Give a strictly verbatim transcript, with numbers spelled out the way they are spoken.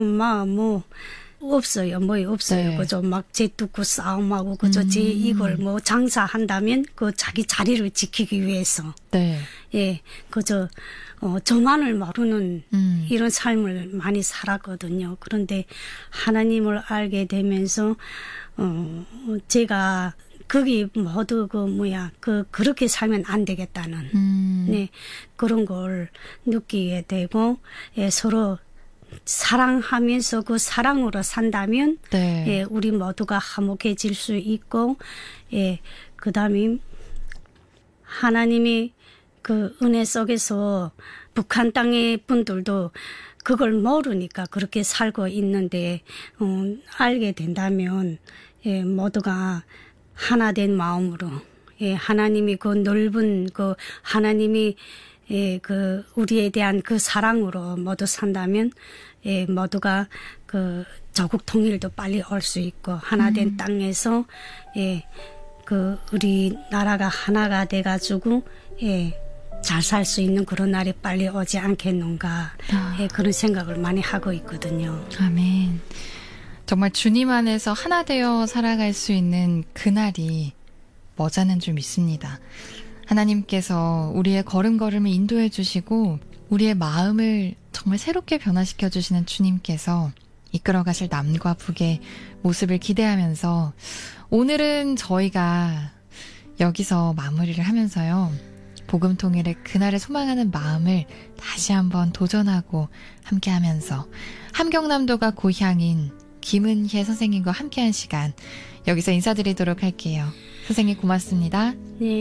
막 뭐 없어요. 뭐 없어요. 네. 그저 막 재뚫고 싸움하고 그저 음. 제 이걸 뭐 장사한다면 그 자기 자리를 지키기 위해서 네. 예 그저 어 저만을 모르는 음. 이런 삶을 많이 살았거든요. 그런데 하나님을 알게 되면서 어 제가 거기 모두 그 뭐야 그 그렇게 살면 안 되겠다는 음. 네 그런 걸 느끼게 되고 예 서로 사랑하면서 그 사랑으로 산다면 네. 예 우리 모두가 화목해질 수 있고 예 그다음에 하나님이 그 은혜 속에서 북한 땅의 분들도 그걸 모르니까 그렇게 살고 있는데 어, 알게 된다면 예 모두가 하나 된 마음으로 예 하나님이 그 넓은 그 하나님이 예 그 우리에 대한 그 사랑으로 모두 산다면 예 모두가 그 조국 통일도 빨리 올 수 있고 하나 된 음. 땅에서 예 그 우리 나라가 하나가 돼 가지고 예 잘 살 수 있는 그런 날이 빨리 오지 않겠는가 아. 예 그런 생각을 많이 하고 있거든요. 아멘. 정말 주님 안에서 하나 되어 살아갈 수 있는 그날이 머지않은 줄 믿습니다. 하나님께서 우리의 걸음걸음을 인도해 주시고 우리의 마음을 정말 새롭게 변화시켜 주시는 주님께서 이끌어 가실 남과 북의 모습을 기대하면서 오늘은 저희가 여기서 마무리를 하면서요. 복음 통일의 그날을 소망하는 마음을 다시 한번 도전하고 함께하면서 함경남도가 고향인 김은혜 선생님과 함께한 시간 여기서 인사드리도록 할게요. 선생님 고맙습니다. 네.